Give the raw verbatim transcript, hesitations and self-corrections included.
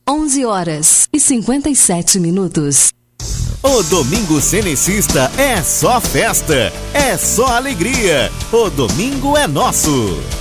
onze horas e cinquenta e sete minutos. O Domingo Cenecista é só festa, é só alegria. O domingo é nosso.